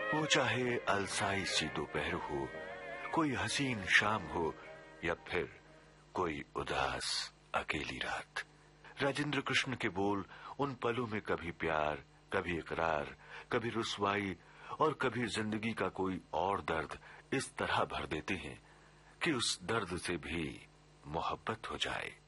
वो चाहे अलसाई सी दोपहर हो, कोई हसीन शाम हो, या फिर कोई उदास अकेली रात। राजेंद्र कृष्ण के बोल उन पलों में कभी प्यार, कभी इकरार, कभी रुसवाई और कभी जिंदगी का कोई और दर्द इस तरह भर देते हैं कि उस दर्द से भी मोहब्बत हो जाए।